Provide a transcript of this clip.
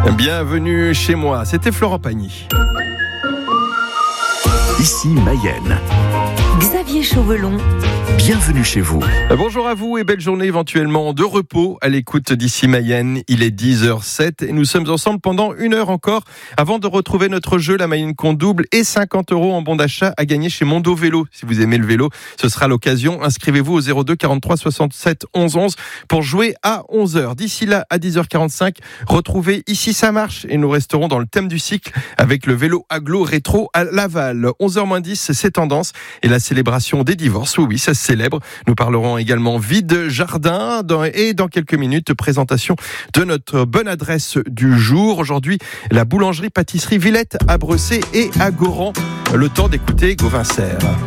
Bienvenue chez moi, c'était Florent Pagny. Ici Mayenne. Xavier Chauvelon. Bienvenue chez vous. Bonjour à vous et belle journée éventuellement de repos à l'écoute d'Ici Mayenne. Il est 10h07 et nous sommes ensemble pendant 1 heure encore avant de retrouver notre jeu La Mayenne compte double et 50 € en bon d'achat à gagner chez Mondo Vélo. Si vous aimez le vélo, ce sera l'occasion. Inscrivez-vous au 02 43 67 11 11 pour jouer à 11h. D'ici là, à 10h45, retrouvez Ici ça marche et nous resterons dans le thème du cycle avec le vélo agglo rétro à Laval. 11h-10, c'est tendance et la célébration des divorces. Oui, ça se célèbre. Nous parlerons également vide jardin et dans quelques minutes, présentation de notre bonne adresse du jour. Aujourd'hui, la boulangerie-pâtisserie Villette à Bressay et à Goran. Le temps d'écouter Gauvin Serre.